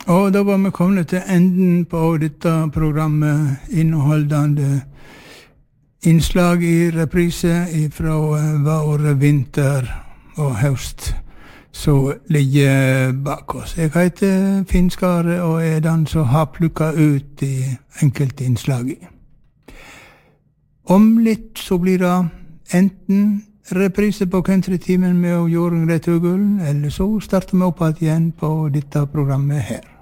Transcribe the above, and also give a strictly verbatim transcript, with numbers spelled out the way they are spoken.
Og da var vi kommet til enden på dette programmet, inneholdende innslag i reprise fra vår, vinter og høst, så ligger bak oss. Jeg heter Finn Skare, og er den som har plukket ut de enkelte innslag i. Om litt så blir det enten reprise på countrytimen med Jorunn Rettugullen, eller så starter vi opp igjen på dette programmet her.